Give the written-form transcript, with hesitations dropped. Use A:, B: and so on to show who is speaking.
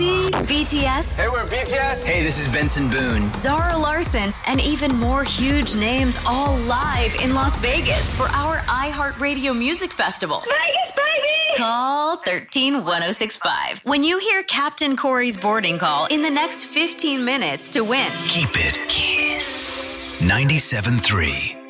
A: NSYNC, BTS.
B: Hey, we're BTS.
C: Hey, this is Benson Boone.
A: Zara Larsson, and even more huge names all live in Las Vegas for our iHeartRadio Music Festival.
D: Vegas, baby!
A: Call 131065 when you hear Captain Corey's boarding call in the next 15 minutes to win.
C: Keep it.
A: Kiss.
C: 97.3.